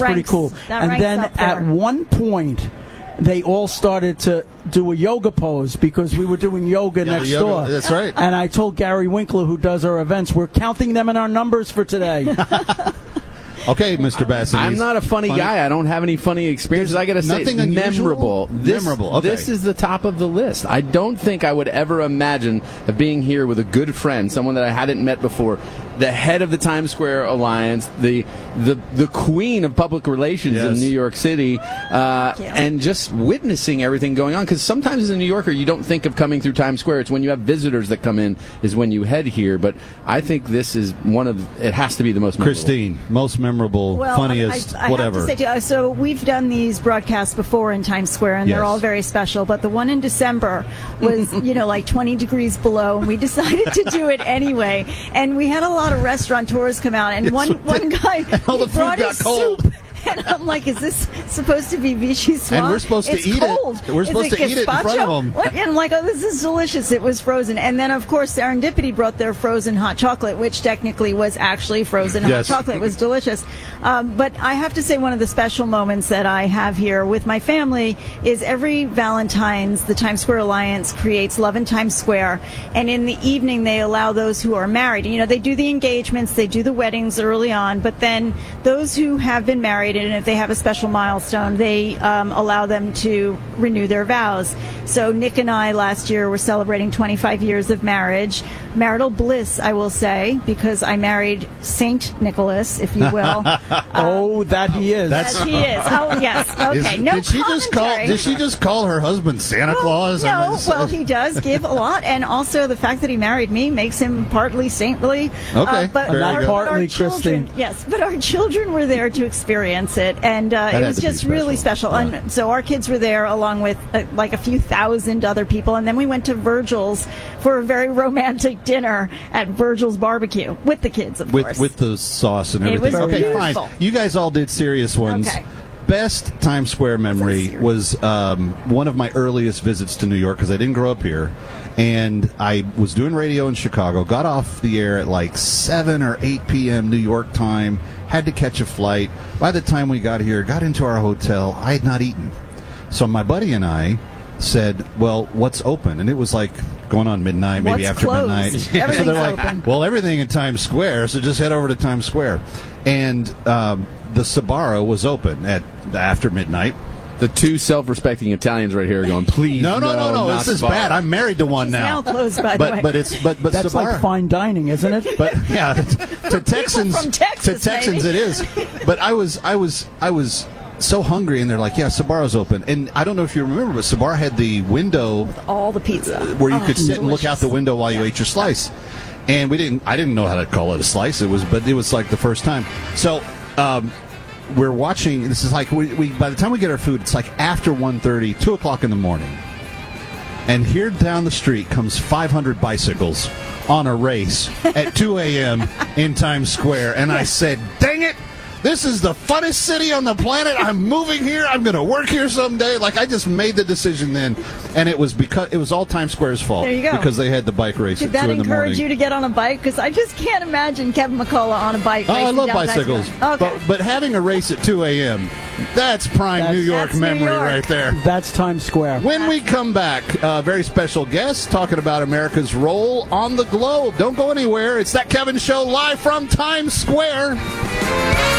pretty cool. And then at one point, they all started to do a yoga pose because we were doing yoga next door. That's right. And I told Gary Winkler, who does our events, we're counting them in our numbers for today. Okay, Mr. Bassett. I'm not a funny guy. I don't have any funny experiences. I got to say, memorable. Memorable. Okay. This is the top of the list. I don't think I would ever imagine of being here with a good friend, someone that I hadn't met before, the head of the Times Square Alliance, the queen of public relations in New York City, and just witnessing everything going on. Because sometimes as a New Yorker, you don't think of coming through Times Square. It's when you have visitors that come in is when you head here. But I think this is it has to be the most memorable. Christine, most memorable, funniest, whatever. I have to say, so we've done these broadcasts before in Times Square, and they're all very special. But the one in December was, like 20 degrees below, and we decided to do it anyway. And we had a lot of restaurateurs come out, and one guy brought his soup. And I'm like, is this supposed to be Vichy Soir? And we're supposed to eat it. We're supposed to eat it in front of them. And I'm like, oh, this is delicious. It was frozen. And then, of course, Serendipity brought their frozen hot chocolate, which technically was actually frozen hot chocolate. It was delicious. But I have to say, one of the special moments that I have here with my family is every Valentine's, the Times Square Alliance creates Love in Times Square. And in the evening, they allow those who are married. They do the engagements, they do the weddings early on. But then those who have been married, and if they have a special milestone, they allow them to renew their vows. So Nick and I last year were celebrating 25 years of marriage. Marital bliss, I will say, because I married Saint Nicholas, if you will. That he is. That he is. Oh, yes. Okay. Did she just call her husband Santa Claus? No. Well, he does give a lot, and also the fact that he married me makes him partly saintly. Okay. But partly Christine. Yes, but our children were there to experience it, and it was just really special. Yeah. And so our kids were there along with like a few thousand other people, and then we went to Virgil's for a very romantic dinner at Virgil's Barbecue with the kids, of course. With the sauce and everything. It was beautiful. Fine. You guys all did serious ones. Okay. Best Times Square memory was one of my earliest visits to New York, because I didn't grow up here. And I was doing radio in Chicago, got off the air at like 7 or 8 p.m. New York time, had to catch a flight. By the time we got here, got into our hotel, I had not eaten. So my buddy and I said, well, what's open? And it was like going on midnight, maybe after midnight. Everything's so they're like, open. well, everything in Times Square, so just head over to Times Square. And the Sbarro was open at after midnight. The two self-respecting Italians right here are going, please. No. This is bad. I'm married to one now. Now closed, by the way. But that's Sbarro, like fine dining, isn't it? But yeah, to Texans, from Texas, it is. But I was so hungry, and they're like, yeah, Sbarro's open. And I don't know if you remember, but Sbarro had the window with all the pizza where you could sit and look out the window while you ate your slice. And I didn't know how to call it a slice. It was like the first time. So we're watching. This is like we by the time we get our food, it's like after 1:30, 2 o'clock in the morning. And here down the street comes 500 bicycles on a race at 2 a.m. in Times Square. And I said, dang it! This is the funnest city on the planet. I'm moving here. I'm going to work here someday. Like, I just made the decision then, and it was all Times Square's fault. There you go. Because they had the bike race at 2 in the morning. Did that encourage you to get on a bike? Because I just can't imagine Kevin McCullough on a bike. Oh, I love bicycles. Okay. But having a race at 2 a.m., that's prime New York memory right there. That's Times Square. When we come back, very special guest talking about America's role on the globe. Don't go anywhere. It's That Kevin Show live from Times Square.